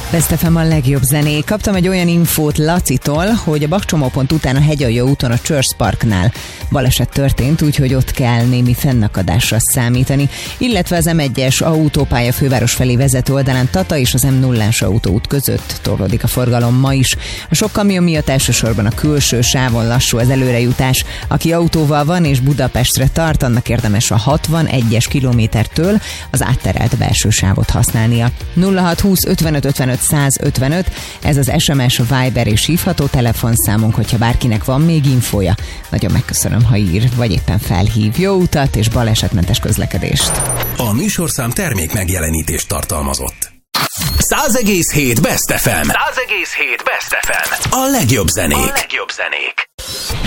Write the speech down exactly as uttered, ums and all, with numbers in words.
Best ef em a legjobb zenék. Kaptam egy olyan infót Lacitól, hogy a Bakcsomópont után a Hegyaljó úton a Church Parknál baleset történt, úgyhogy ott kell némi fennakadásra számítani. Illetve az em egyes autópálya főváros felé vezető oldalán Tata és az em nullás autóút között torlódik a forgalom ma is. A sok kamion miatt elsősorban a külső sávon lassú az előrejutás. Aki autóval van és Budapestre tart, annak érdemes a hatvanegyes kilométertől az átterelt belső sávot használnia. nulla hat húsz ötvenöt ötvenöt száz ötvenöt, ez az es em es, Viber és hívható telefonszámunk, hogyha bárkinek van még infója. Nagyon megköszönöm, ha ír, vagy éppen felhív. Jó utat és balesetmentes közlekedést. A műsorszám termék megjelenítést tartalmazott. száz egész hét Best ef em. száz egész hét Best ef em. A legjobb zenék. A legjobb zenék.